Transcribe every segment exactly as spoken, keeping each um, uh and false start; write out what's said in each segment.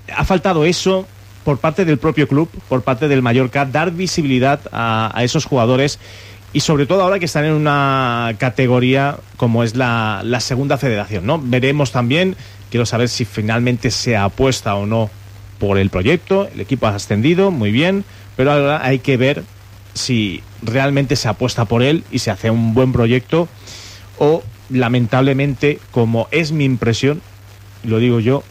ha faltado eso por parte del propio club, por parte del Mallorca, dar visibilidad a, a esos jugadores, y sobre todo ahora que están en una categoría como es la, la segunda federación, ¿no? Veremos también, quiero saber si finalmente se apuesta o no por el proyecto. El equipo ha ascendido, muy bien, pero ahora hay que ver si realmente se apuesta por él y se hace un buen proyecto, o lamentablemente, como es mi impresión, lo digo yo,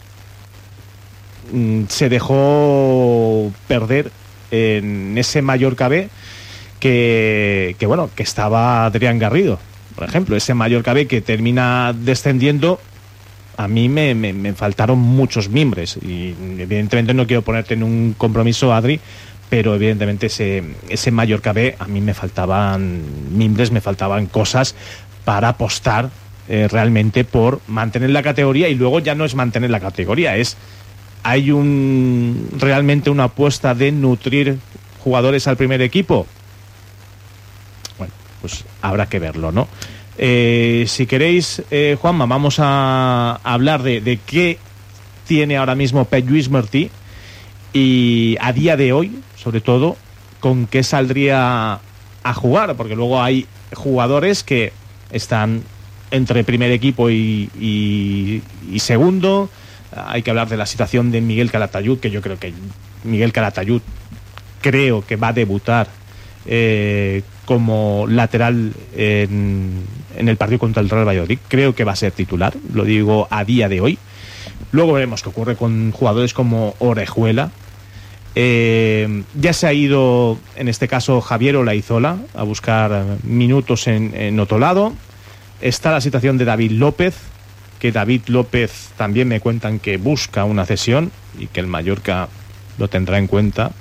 se dejó perder en ese Mallorca B que, que bueno, que estaba Adrián Garrido, por ejemplo. Ese Mallorca B que termina descendiendo, a mí me, me, me faltaron muchos mimbres, y evidentemente no quiero ponerte en un compromiso, Adri, pero evidentemente ese, ese Mallorca B, a mí me faltaban mimbres, me faltaban cosas para apostar eh, realmente por mantener la categoría. Y luego ya no es mantener la categoría, es hay un realmente una apuesta de nutrir jugadores al primer equipo. Bueno, pues habrá que verlo, ¿no? Eh, si queréis, eh, Juanma, vamos a hablar de, de qué tiene ahora mismo Pep Lluís Martí, y a día de hoy, sobre todo, con qué saldría a jugar, porque luego hay jugadores que están entre primer equipo y, y, y segundo. Hay que hablar de la situación de Miguel Calatayud, que yo creo que Miguel Calatayud creo que va a debutar eh, como lateral en, en el partido contra el Real Valladolid. Creo que va a ser titular, lo digo a día de hoy. Luego veremos qué ocurre con jugadores como Orejuela. Eh, ya se ha ido, en este caso, Javier Olaizola a buscar minutos en, en otro lado. Está la situación de David López, que David López también me cuentan que busca una cesión y que el Mallorca lo tendrá en cuenta.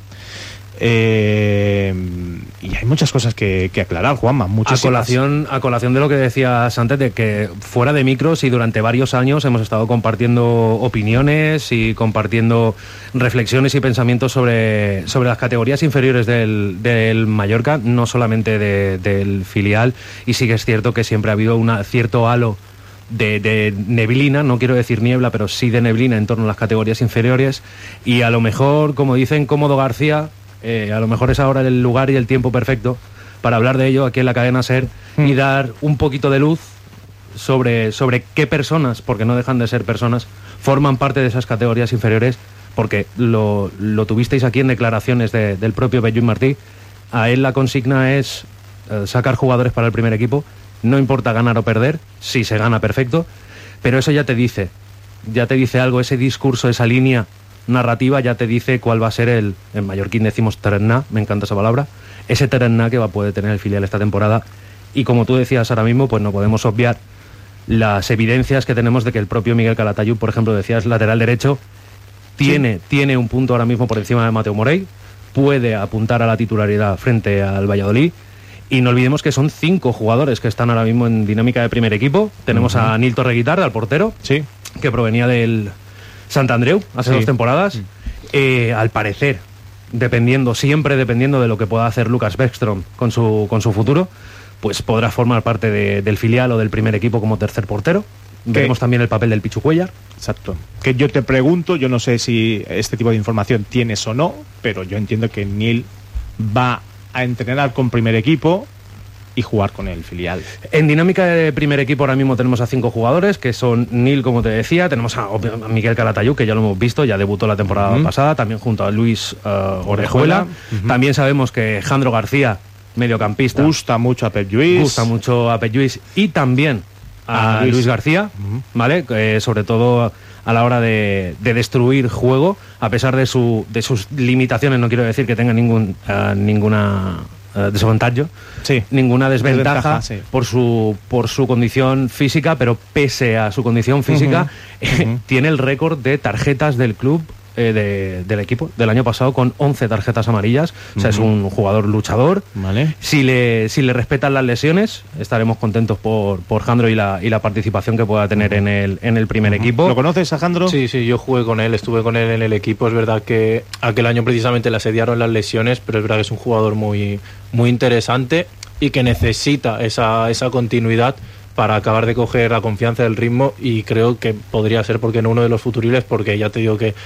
Eh, y hay muchas cosas que, que aclarar, Juanma. A colación, a colación de lo que decías antes, de que fuera de micros y durante varios años hemos estado compartiendo opiniones y compartiendo reflexiones y pensamientos sobre, sobre las categorías inferiores del, del Mallorca, no solamente de, del filial, y sí que es cierto que siempre ha habido un cierto halo De, de neblina, no quiero decir niebla, pero sí de neblina en torno a las categorías inferiores, y a lo mejor, como dicen Cómodo García, eh, a lo mejor es ahora el lugar y el tiempo perfecto para hablar de ello aquí en la cadena SER mm. y dar un poquito de luz sobre, sobre qué personas, porque no dejan de ser personas, forman parte de esas categorías inferiores, porque lo, lo tuvisteis aquí en declaraciones de, del propio Pep Lluís Martí. A él la consigna es eh, sacar jugadores para el primer equipo. No importa ganar o perder, si se gana, perfecto, pero eso ya te dice, ya te dice algo, ese discurso, esa línea narrativa ya te dice cuál va a ser el, en mallorquín decimos tarannà, me encanta esa palabra, ese tarannà que va a poder tener el filial esta temporada. Y como tú decías ahora mismo, pues no podemos obviar las evidencias que tenemos de que el propio Miguel Calatayud, por ejemplo, decías, lateral derecho, tiene, sí. tiene un punto ahora mismo por encima de Mateu Morell, puede apuntar a la titularidad frente al Valladolid. Y no olvidemos que son cinco jugadores que están ahora mismo en dinámica de primer equipo. Tenemos uh-huh. a Nil Torreguitarra, al portero, sí. que provenía del Sant Andreu hace sí. dos temporadas. Uh-huh. Eh, al parecer, dependiendo, siempre dependiendo de lo que pueda hacer Lucas Bäckström con su, con su futuro, pues podrá formar parte de, del filial o del primer equipo como tercer portero. ¿Qué? Veremos también el papel del Pichu Cuellar. Exacto. Que yo te pregunto, yo no sé si este tipo de información tienes o no, pero yo entiendo que Nil va a entrenar con primer equipo y jugar con el filial. En dinámica de primer equipo ahora mismo tenemos a cinco jugadores, que son Nil, como te decía, tenemos a, a Miguel Calatayud, que ya lo hemos visto, ya debutó la temporada uh-huh. pasada, también junto a Luis uh, Orejuela. Uh-huh. También sabemos que Jandro García, mediocampista, gusta mucho a Pep Lluís. Gusta mucho a Pep Lluís y también a, a Luis. Luis García, uh-huh. ¿vale? Eh, sobre todo a la hora de, de destruir juego, a pesar de, su, de sus limitaciones. No quiero decir que tenga ningún, uh, ninguna uh, desventajo, sí. ninguna desventaja, desventaja sí. por, su, por su condición física, pero pese a su condición física, uh-huh. uh-huh. tiene el récord de tarjetas del club, eh, de, del equipo, del año pasado, con once tarjetas amarillas. O sea, uh-huh. es un jugador luchador. Vale. Si le, si le respetan las lesiones, estaremos contentos por, por Jandro y la, y la participación que pueda tener en el, en el primer uh-huh. equipo. ¿Lo conoces a Jandro? Sí, sí, yo jugué con él, estuve con él en el equipo. Es verdad que aquel año precisamente le asediaron las lesiones, pero es verdad que es un jugador muy, muy interesante y que necesita esa, esa continuidad para acabar de coger la confianza del ritmo, y creo que podría ser, porque no, uno de los futuribles, porque ya te digo que